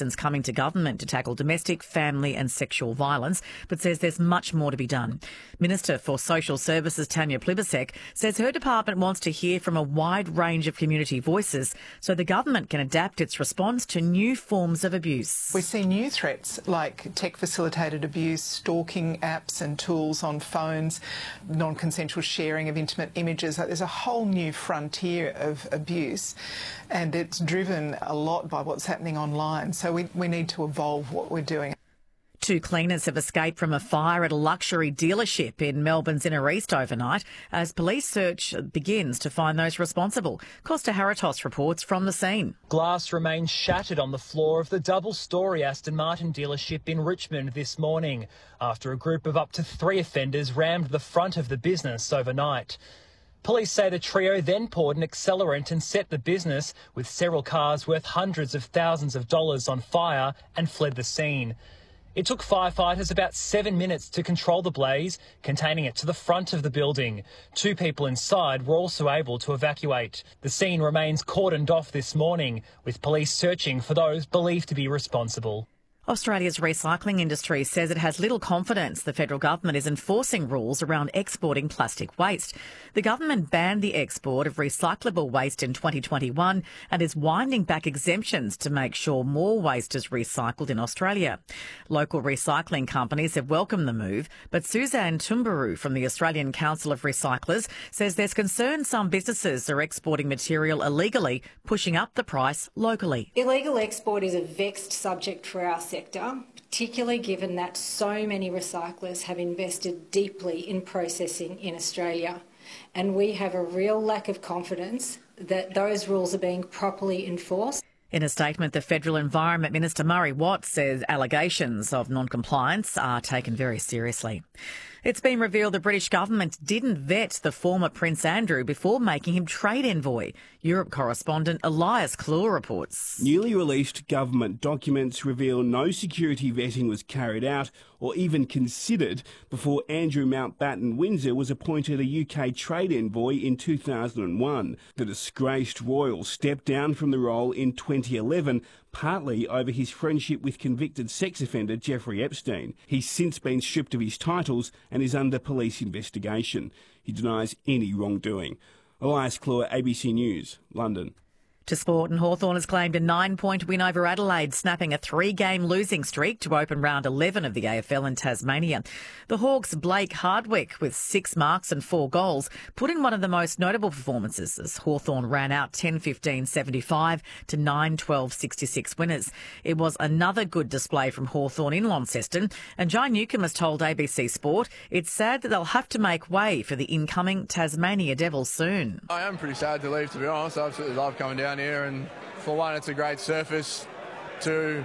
Allison's coming to government to tackle domestic, family and sexual violence, but says there's much more to be done. Minister for Social Services Tanya Plibersek says her department wants to hear from a wide range of community voices so the government can adapt its response to new forms of abuse. We see new threats like tech-facilitated abuse, stalking apps and tools on phones, non-consensual sharing of intimate images. There's a whole new frontier of abuse, and it's driven a lot by what's happening online. So we need to evolve what we're doing. 2 cleaners have escaped from a fire at a luxury dealership in Melbourne's Inner East overnight as police search begins to find those responsible. Costa Haratos reports from the scene. Glass remains shattered on the floor of the double-storey Aston Martin dealership in Richmond this morning after a group of up to 3 offenders rammed the front of the business overnight. Police say the trio then poured an accelerant and set the business, with several cars worth hundreds of thousands of dollars on fire, and fled the scene. It took firefighters about 7 minutes to control the blaze, containing it to the front of the building. 2 people inside were also able to evacuate. The scene remains cordoned off this morning, with police searching for those believed to be responsible. Australia's recycling industry says it has little confidence the federal government is enforcing rules around exporting plastic waste. The government banned the export of recyclable waste in 2021 and is winding back exemptions to make sure more waste is recycled in Australia. Local recycling companies have welcomed the move, but Suzanne Tumbaru from the Australian Council of Recyclers says there's concern some businesses are exporting material illegally, pushing up the price locally. Illegal export is a vexed subject for our sector, particularly given that so many recyclers have invested deeply in processing in Australia. And we have a real lack of confidence that those rules are being properly enforced. In a statement, the Federal Environment Minister Murray Watt says allegations of non-compliance are taken very seriously. It's been revealed the British government didn't vet the former Prince Andrew before making him trade envoy. Europe correspondent Elias Kloor reports. Newly released government documents reveal no security vetting was carried out or even considered before Andrew Mountbatten Windsor was appointed a UK trade envoy in 2001. The disgraced royal stepped down from the role in 2011, partly over his friendship with convicted sex offender Jeffrey Epstein. He's since been stripped of his titles and is under police investigation. He denies any wrongdoing. Elias Kloor, ABC News, London. To sport, and Hawthorn has claimed a 9-point win over Adelaide, snapping a 3-game losing streak to open round 11 of the AFL in Tasmania. The Hawks' Blake Hardwick, with 6 marks and 4 goals, put in one of the most notable performances as Hawthorn ran out 10-15-75 to 9-12-66 winners. It was another good display from Hawthorn in Launceston, and Jai Newcombe has told ABC Sport it's sad that they'll have to make way for the incoming Tasmania Devils soon. I am pretty sad to leave, to be honest. I absolutely love coming down here, and for one, it's a great surface. Two,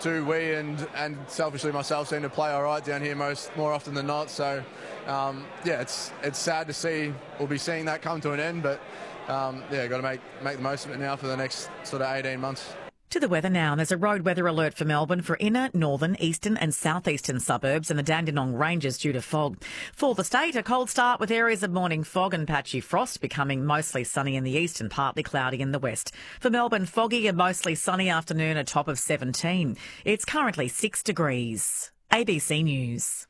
we and selfishly myself seem to play all right down here more often than not. So yeah, it's sad to see. We'll be seeing that come to an end, but yeah, got to make the most of it now for the next sort of 18 months. To the weather now, and there's a road weather alert for Melbourne for inner, northern, eastern and southeastern suburbs and the Dandenong Ranges due to fog. For the state, a cold start with areas of morning fog and patchy frost, becoming mostly sunny in the east and partly cloudy in the west. For Melbourne, foggy and mostly sunny afternoon, a top of 17. It's currently 6 degrees. ABC News.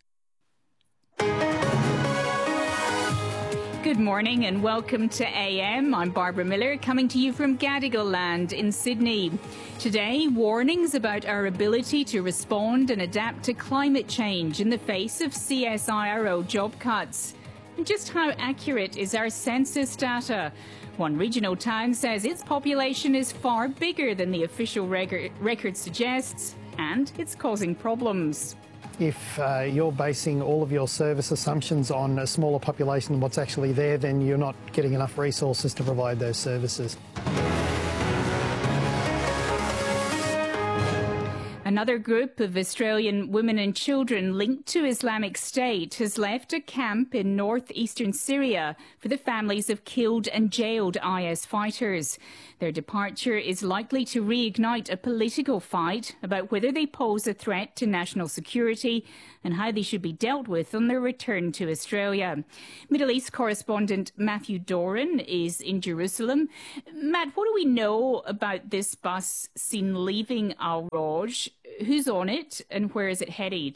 Good morning and welcome to AM. I'm Barbara Miller, coming to you from Gadigal Land in Sydney. Today, warnings about our ability to respond and adapt to climate change in the face of CSIRO job cuts. And just how accurate is our census data? One regional town says its population is far bigger than the official record suggests, and it's causing problems. If you're basing all of your service assumptions on a smaller population than what's actually there, then you're not getting enough resources to provide those services. A Another group of Australian women and children linked to Islamic State has left a camp in northeastern Syria for the families of killed and jailed IS fighters. Their departure is likely to reignite a political fight about whether they pose a threat to national security and how they should be dealt with on their return to Australia. Middle East correspondent Matthew Doran is in Jerusalem. Matt, what do we know about this bus seen leaving Al Roj? Who's on it and where is it headed?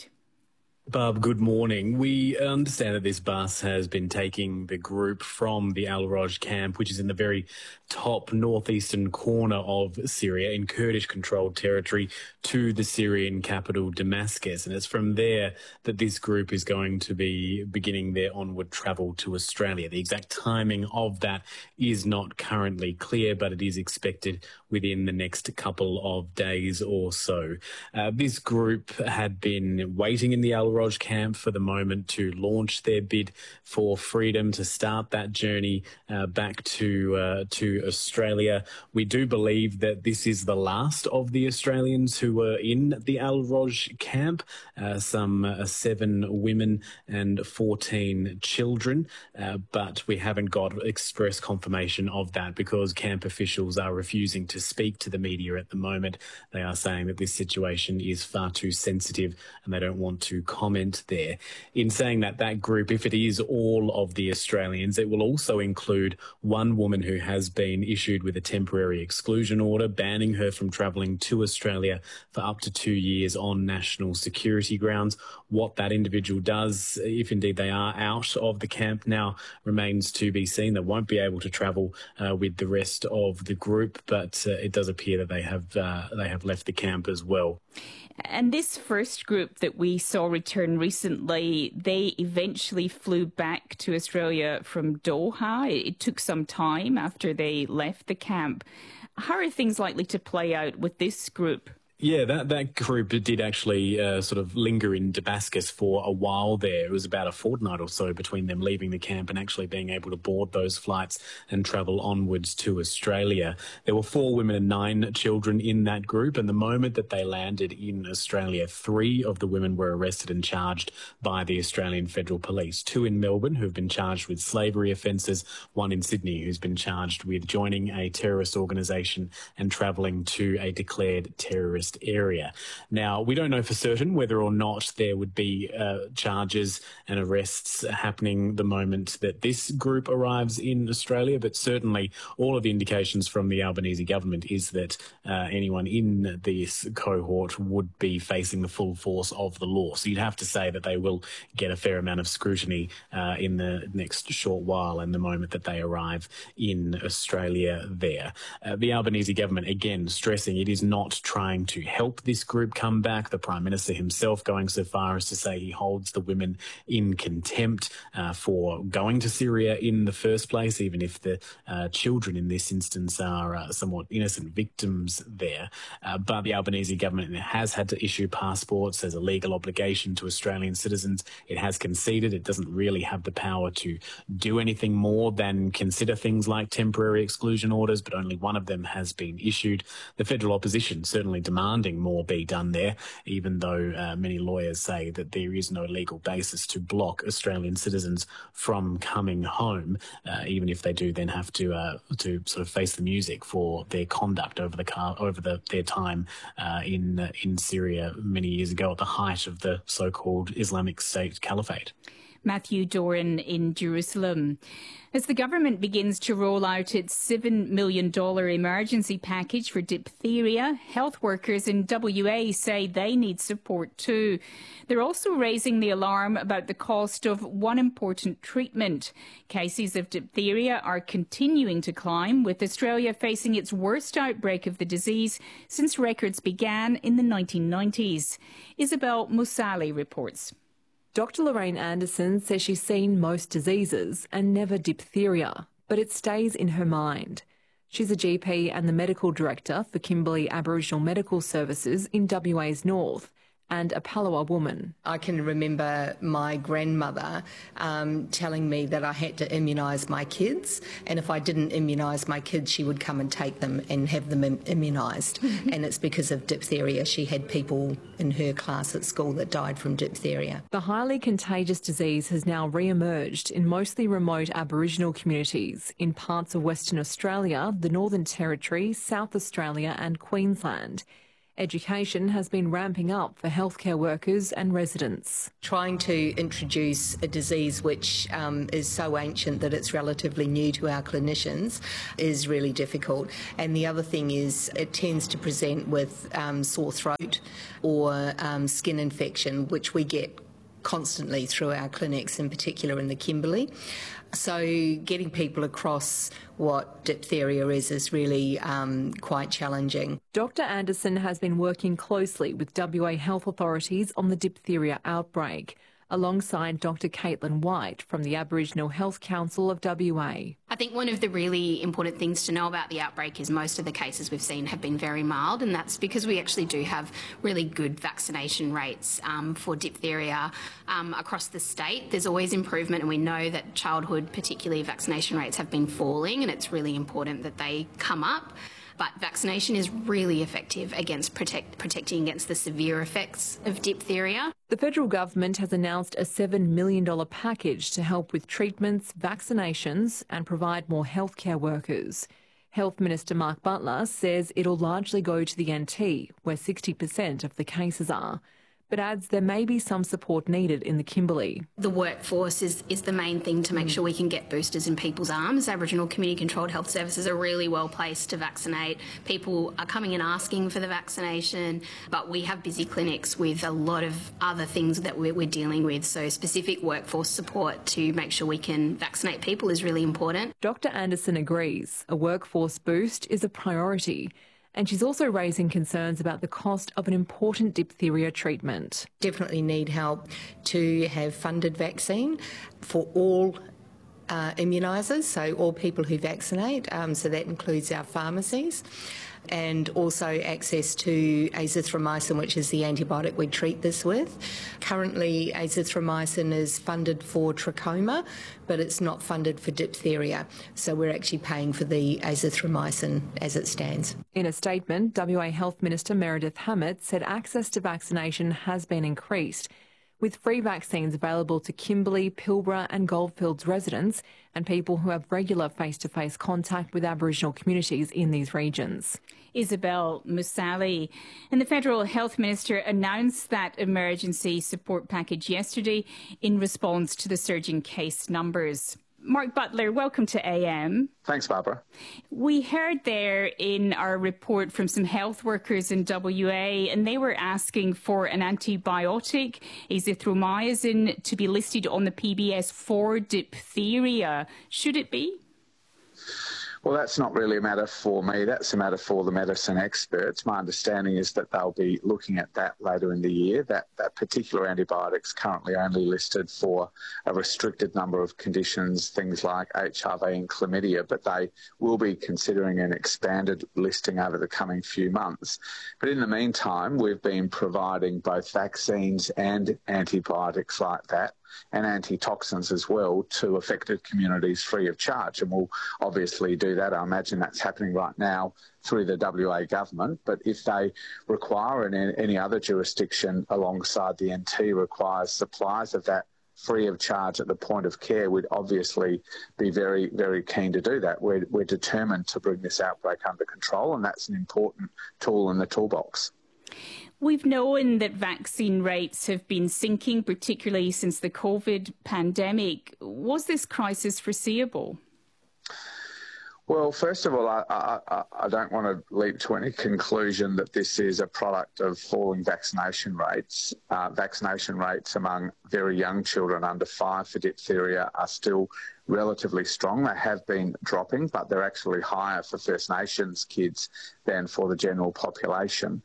Barb, good morning. We understand that this bus has been taking the group from the Al Roj camp, which is in the very top northeastern corner of Syria in Kurdish-controlled territory, to the Syrian capital Damascus. And it's from there that this group is going to be beginning their onward travel to Australia. The exact timing of that is not currently clear, but it is expected within the next couple of days or so. This group had been waiting in the Al Roj camp for the moment to launch their bid for freedom, to start that journey back to Australia. We do believe that this is the last of the Australians who were in the Al Roj camp, some 7 women and 14 children, but we haven't got express confirmation of that because camp officials are refusing to speak to the media at the moment. They are saying that this situation is far too sensitive and they don't want to comment there. In saying that, that group, if it is all of the Australians, it will also include one woman who has been issued with a temporary exclusion order banning her from travelling to Australia for up to 2 years on national security grounds. What that individual does, if indeed they are out of the camp now, remains to be seen. They won't be able to travel with the rest of the group, but it does appear that they have left the camp as well. And this first group that we saw return recently, they eventually flew back to Australia from Doha. It took some time after they left the camp. How are things likely to play out with this group? Yeah, that group did actually sort of linger in Damascus for a while there. It was about a fortnight or so between them leaving the camp and actually being able to board those flights and travel onwards to Australia. There were 4 women and 9 children in that group, and the moment that they landed in Australia, 3 of the women were arrested and charged by the Australian Federal Police. 2 in Melbourne who have been charged with slavery offences, 1 in Sydney who's been charged with joining a terrorist organisation and travelling to a declared terrorist area. Now, we don't know for certain whether or not there would be charges and arrests happening the moment that this group arrives in Australia, but certainly all of the indications from the Albanese government is that anyone in this cohort would be facing the full force of the law. So you'd have to say that they will get a fair amount of scrutiny in the next short while and the moment that they arrive in Australia there. The Albanese government, again, stressing it is not trying to help this group come back. The Prime Minister himself going so far as to say he holds the women in contempt for going to Syria in the first place, even if the children in this instance are somewhat innocent victims there. But the Albanese government has had to issue passports as a legal obligation to Australian citizens. It has conceded it doesn't really have the power to do anything more than consider things like temporary exclusion orders, but only one of them has been issued. The federal opposition certainly demanding more be done there, even though many lawyers say that there is no legal basis to block Australian citizens from coming home, even if they do then have to sort of face the music for their conduct over their time in Syria many years ago at the height of the so-called Islamic State Caliphate. Matthew Doran in Jerusalem. As the government begins to roll out its $7 million emergency package for diphtheria, health workers in WA say they need support too. They're also raising the alarm about the cost of one important treatment. Cases of diphtheria are continuing to climb, with Australia facing its worst outbreak of the disease since records began in the 1990s. Isabel Musali reports. Dr. Lorraine Anderson says she's seen most diseases and never diphtheria, but it stays in her mind. She's a GP and the medical director for Kimberley Aboriginal Medical Services in WA's north, and a Palawa woman. I can remember my grandmother telling me that I had to immunise my kids, and if I didn't immunise my kids, she would come and take them and have them immunised. And it's because of diphtheria. She had people in her class at school that died from diphtheria. The highly contagious disease has now re-emerged in mostly remote Aboriginal communities in parts of Western Australia, the Northern Territory, South Australia and Queensland. Education has been ramping up for healthcare workers and residents. Trying to introduce a disease which is so ancient that it's relatively new to our clinicians is really difficult. And the other thing is it tends to present with sore throat or skin infection, which we get constantly through our clinics, in particular in the Kimberley. So getting people across what diphtheria is really quite challenging. Dr Anderson has been working closely with WA health authorities on the diphtheria outbreak, alongside Dr Caitlin White from the Aboriginal Health Council of WA. I think one of the really important things to know about the outbreak is most of the cases we've seen have been very mild, and that's because we actually do have really good vaccination rates for diphtheria across the state. There's always improvement, and we know that childhood, particularly, vaccination rates have been falling, and it's really important that they come up. But vaccination is really effective against protecting against the severe effects of diphtheria. The federal government has announced a $7 million package to help with treatments, vaccinations and provide more healthcare workers. Health Minister Mark Butler says it'll largely go to the NT, where 60% of the cases are, but adds there may be some support needed in the Kimberley. The workforce is the main thing to make sure we can get boosters in people's arms. Aboriginal community-controlled health services are really well placed to vaccinate. People are coming and asking for the vaccination, but we have busy clinics with a lot of other things that we're dealing with, so specific workforce support to make sure we can vaccinate people is really important. Dr Anderson agrees a workforce boost is a priority. And she's also raising concerns about the cost of an important diphtheria treatment. Definitely need help to have funded vaccine for all immunisers, so all people who vaccinate, so that includes our pharmacies, and also access to azithromycin, which is the antibiotic we treat this with. Currently, azithromycin is funded for trachoma, but it's not funded for diphtheria, so we're actually paying for the azithromycin as it stands. In a statement, WA Health Minister Meredith Hammett said access to vaccination has been increased, with free vaccines available to Kimberley, Pilbara and Goldfields residents and people who have regular face-to-face contact with Aboriginal communities in these regions. Isabel Musali. And the Federal Health Minister announced that emergency support package yesterday in response to the surging case numbers. Mark Butler, welcome to AM. Thanks, Barbara. We heard there in our report from some health workers in WA, and they were asking for an antibiotic, azithromycin, to be listed on the PBS for diphtheria. Should it be? Well, that's not really a matter for me. That's a matter for the medicine experts. My understanding is that they'll be looking at that later in the year. That particular antibiotic's currently only listed for a restricted number of conditions, things like HIV and chlamydia, but they will be considering an expanded listing over the coming few months. But in the meantime, we've been providing both vaccines and antibiotics like that, and antitoxins as well, to affected communities free of charge. And we'll obviously do that. I imagine that's happening right now through the WA government. But if they require, and any other jurisdiction alongside the NT requires supplies of that free of charge at the point of care, we'd obviously be very, very keen to do that. We're determined to bring this outbreak under control, and that's an important tool in the toolbox. We've known that vaccine rates have been sinking, particularly since the COVID pandemic. Was this crisis foreseeable? Well, first of all, I don't want to leap to any conclusion that this is a product of falling vaccination rates. Vaccination rates among very young children under 5 for diphtheria are still relatively strong. They have been dropping, but they're actually higher for First Nations kids than for the general population.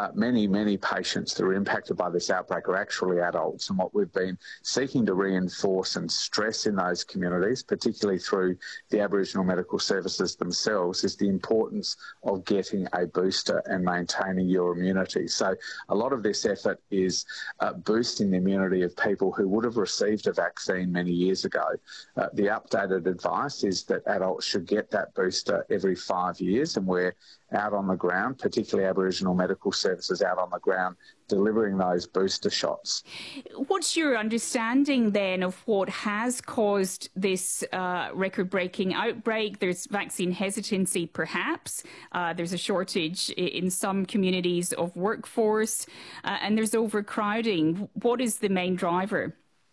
Many patients that are impacted by this outbreak are actually adults, and what we've been seeking to reinforce and stress in those communities, particularly through the Aboriginal medical services themselves, is the importance of getting a booster and maintaining your immunity. So a lot of this effort is boosting the immunity of people who would have received a vaccine many years ago. The updated advice is that adults should get that booster every 5 years, and we're out on the ground, particularly Aboriginal medical services out on the ground, delivering those booster shots. What's your understanding then of what has caused this record-breaking outbreak? There's vaccine hesitancy, perhaps. There's a shortage in some communities of workforce, and there's overcrowding. What is the main driver?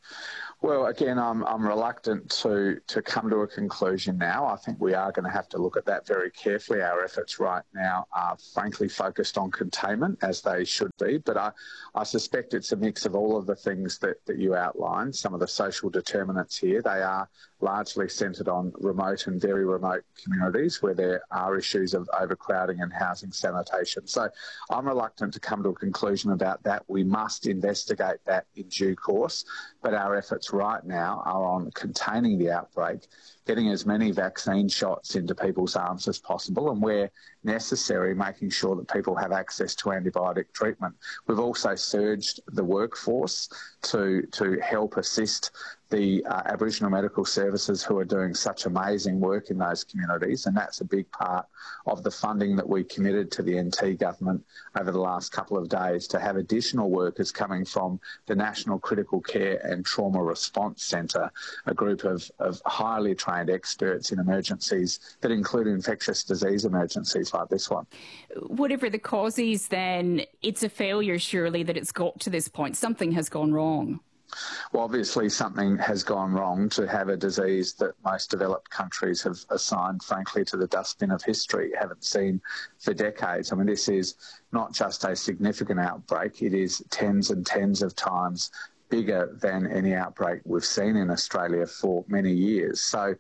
Well, again, I'm reluctant to come to a conclusion now. I think we are going to have to look at that very carefully. Our efforts right now are frankly focused on containment, as they should be, but I suspect it's a mix of all of the things that you outlined. Some of the social determinants here, they are largely centred on remote and very remote communities where there are issues of overcrowding and housing sanitation. So I'm reluctant to come to a conclusion about that. We must investigate that in due course, but our efforts right now are on containing the outbreak, getting as many vaccine shots into people's arms as possible, and where necessary, making sure that people have access to antibiotic treatment. We've also surged the workforce to help assist the Aboriginal medical services who are doing such amazing work in those communities, and that's a big part of the funding that we committed to the NT government over the last couple of days, to have additional workers coming from the National Critical Care and Trauma Response Centre, a group of highly trained experts in emergencies that include infectious disease emergencies like this one. Whatever the cause is, then it's a failure, surely, that it's got to this point. Something has gone wrong. Well, obviously something has gone wrong to have a disease that most developed countries have assigned, frankly, to the dustbin of history, haven't seen for decades. I mean, this is not just a significant outbreak, it is tens and tens of times bigger than any outbreak we've seen in Australia for many years, for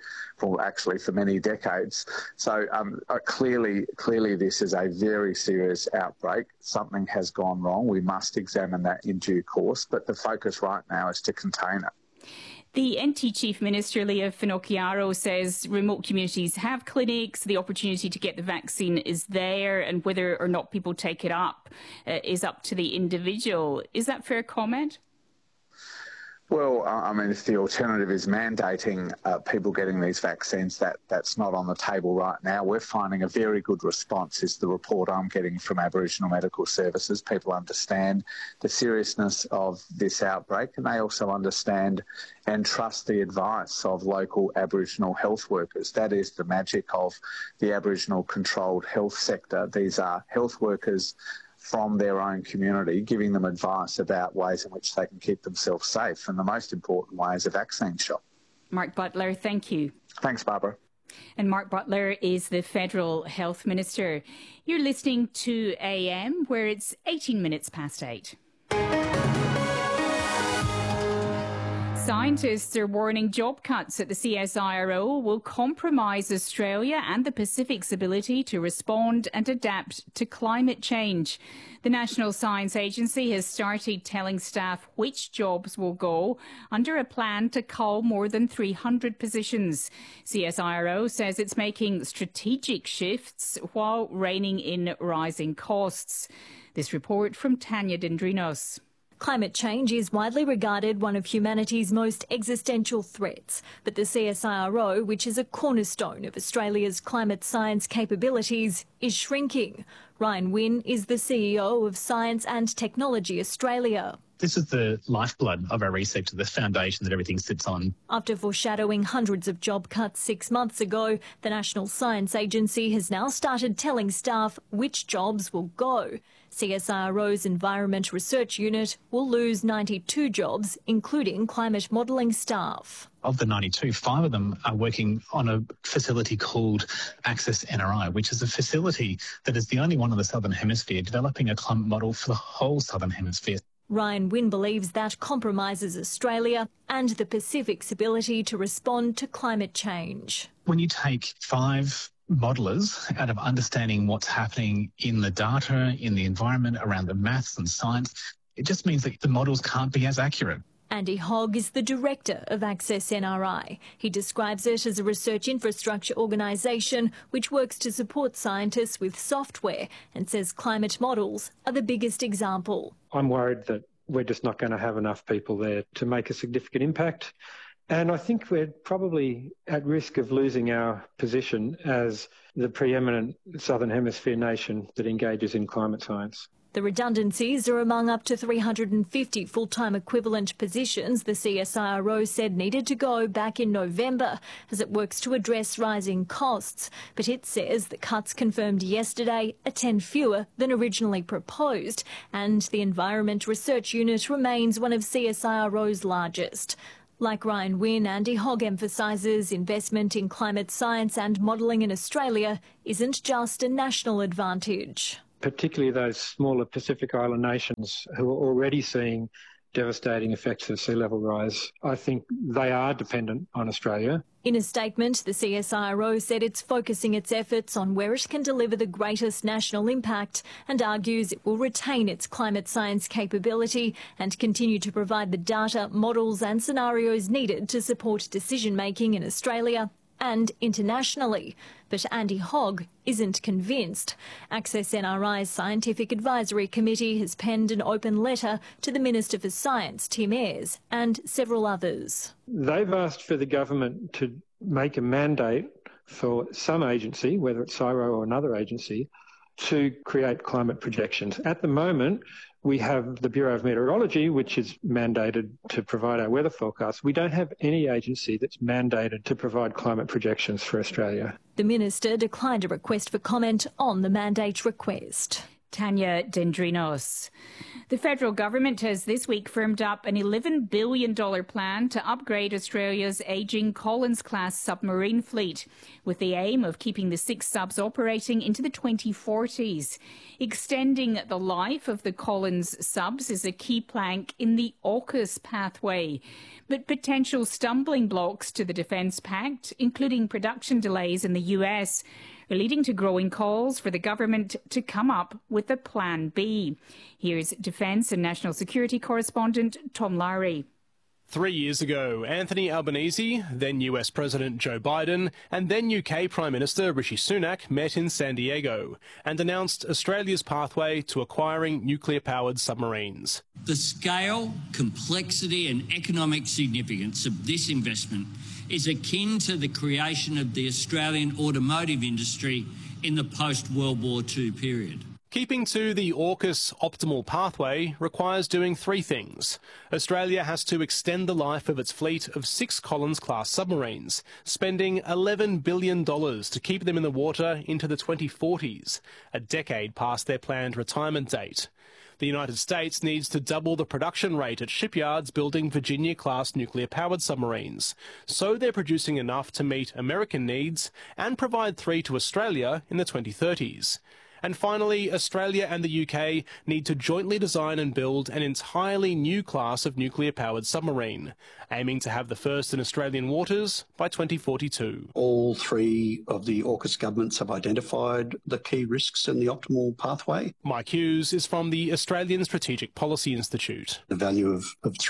many decades. So clearly this is a very serious outbreak. Something has gone wrong. We must examine that in due course, but the focus right now is to contain it. The NT Chief Minister, Leah Finocchiaro, says remote communities have clinics, the opportunity to get the vaccine is there, and whether or not people take it up is up to the individual. Is that fair comment? Well, I mean, if the alternative is mandating people getting these vaccines, that's not on the table right now. We're finding a very good response, is the report I'm getting from Aboriginal medical services. People understand the seriousness of this outbreak, and they also understand and trust the advice of local Aboriginal health workers. That is the magic of the Aboriginal controlled health sector. These are health workers from their own community, giving them advice about ways in which they can keep themselves safe. And the most important way is a vaccine shot. Mark Butler, thank you. Thanks, Barbara. And Mark Butler is the Federal Health Minister. You're listening to AM, where it's 18 minutes past 8. Scientists are warning job cuts at the CSIRO will compromise Australia and the Pacific's ability to respond and adapt to climate change. The National Science Agency has started telling staff which jobs will go under a plan to cull more than 300 positions. CSIRO says it's making strategic shifts while reining in rising costs. This report from Tanya Dendrinos. Climate change is widely regarded one of humanity's most existential threats, but the CSIRO, which is a cornerstone of Australia's climate science capabilities, is shrinking. Ryan Wynne is the CEO of Science and Technology Australia. This is the lifeblood of our research, the foundation that everything sits on. After foreshadowing hundreds of job cuts 6 months ago, the National Science Agency has now started telling staff which jobs will go. CSIRO's Environment Research Unit will lose 92 jobs, including climate modelling staff. Of the 92, 5 of them are working on a facility called Access NRI, which is a facility that is the only one in the Southern Hemisphere developing a climate model for the whole Southern Hemisphere. Ryan Wynne believes that compromises Australia and the Pacific's ability to respond to climate change. When you take 5 modelers out of understanding what's happening in the data, in the environment, around the maths and science, it just means that the models can't be as accurate. Andy Hogg is the director of Access NRI. He describes it as a research infrastructure organisation which works to support scientists with software and says climate models are the biggest example. I'm worried that we're just not going to have enough people there to make a significant impact. And I think we're probably at risk of losing our position as the preeminent Southern Hemisphere nation that engages in climate science. The redundancies are among up to 350 full-time equivalent positions the CSIRO said needed to go back in November as it works to address rising costs. But it says the cuts confirmed yesterday are 10 fewer than originally proposed, and the Environment Research Unit remains one of CSIRO's largest. Like Ryan Wynne, Andy Hogg emphasises investment in climate science and modelling in Australia isn't just a national advantage. Particularly those smaller Pacific Island nations who are already seeing devastating effects of sea level rise. I think they are dependent on Australia. In a statement, the CSIRO said it's focusing its efforts on where it can deliver the greatest national impact and argues it will retain its climate science capability and continue to provide the data, models and scenarios needed to support decision-making in Australia and internationally. But Andy Hogg isn't convinced. Access NRI's Scientific Advisory Committee has penned an open letter to the Minister for Science, Tim Ayres, and several others. They've asked for the government to make a mandate for some agency, whether it's CSIRO or another agency, to create climate projections. At the moment, we have the Bureau of Meteorology, which is mandated to provide our weather forecasts. We don't have any agency that's mandated to provide climate projections for Australia. The Minister declined a request for comment on the mandate request. Tanya Dendrinos. The federal government has this week firmed up an $11 billion plan to upgrade Australia's ageing Collins-class submarine fleet, with the aim of keeping the 6 subs operating into the 2040s. Extending the life of the Collins subs is a key plank in the AUKUS pathway. But potential stumbling blocks to the Defence Pact, including production delays in the US, are leading to growing calls for the government to come up with a Plan B. Here's Defence and National Security correspondent Tom Lowry. 3 years ago, Anthony Albanese, then US President Joe Biden, and then UK Prime Minister Rishi Sunak met in San Diego and announced Australia's pathway to acquiring nuclear-powered submarines. The scale, complexity and economic significance of this investment is akin to the creation of the Australian automotive industry in the post-World War II period. Keeping to the AUKUS optimal pathway requires doing 3 things. Australia has to extend the life of its fleet of 6 Collins-class submarines, spending $11 billion to keep them in the water into the 2040s, a decade past their planned retirement date. The United States needs to double the production rate at shipyards building Virginia-class nuclear-powered submarines, so they're producing enough to meet American needs and provide 3 to Australia in the 2030s. And finally, Australia and the UK need to jointly design and build an entirely new class of nuclear-powered submarine, aiming to have the first in Australian waters by 2042. All 3 of the AUKUS governments have identified the key risks in the optimal pathway. Mike Hughes is from the Australian Strategic Policy Institute. The value of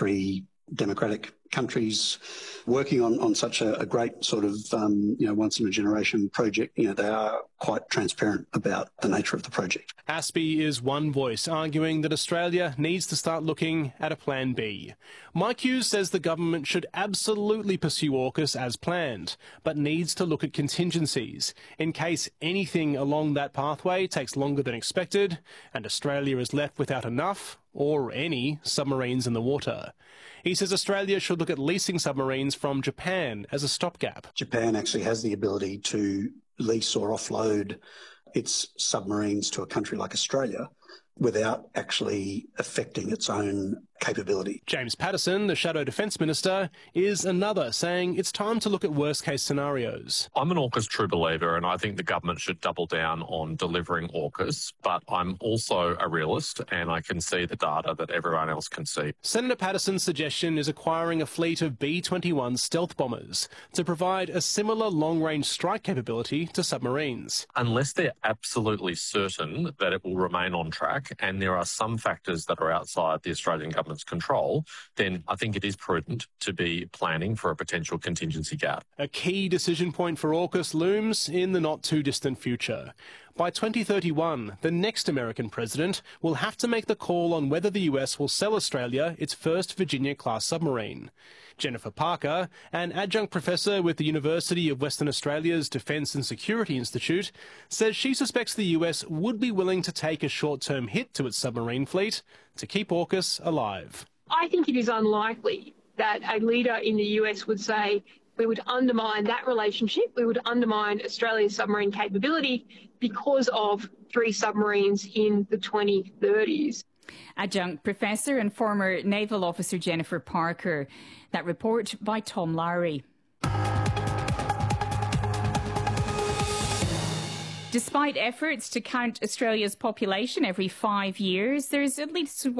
3 democratic countries working on such a great sort of, once-in-a-generation project, they are quite transparent about the nature of the project. ASPI is one voice arguing that Australia needs to start looking at a Plan B. Mike Hughes says the government should absolutely pursue AUKUS as planned, but needs to look at contingencies in case anything along that pathway takes longer than expected and Australia is left without enough or any submarines in the water. He says Australia should look at leasing submarines from Japan as a stopgap. Japan actually has the ability to lease or offload its submarines to a country like Australia without actually affecting its own capability. James Patterson, the Shadow Defence Minister, is another, saying it's time to look at worst-case scenarios. I'm an AUKUS true believer, and I think the government should double down on delivering AUKUS, but I'm also a realist, and I can see the data that everyone else can see. Senator Patterson's suggestion is acquiring a fleet of B-21 stealth bombers to provide a similar long-range strike capability to submarines. Unless they're absolutely certain that it will remain on track, and there are some factors that are outside the Australian government's control, then I think it is prudent to be planning for a potential contingency gap. A key decision point for AUKUS looms in the not-too-distant future. By 2031, the next American president will have to make the call on whether the US will sell Australia its first Virginia-class submarine. Jennifer Parker, an adjunct professor with the University of Western Australia's Defence and Security Institute, says she suspects the US would be willing to take a short-term hit to its submarine fleet to keep AUKUS alive. I think it is unlikely that a leader in the US would say, we would undermine that relationship, we would undermine Australia's submarine capability because of 3 submarines in the 2030s. Adjunct Professor and former Naval Officer Jennifer Parker. That report by Tom Lowry. Despite efforts to count Australia's population every 5 years, there's at least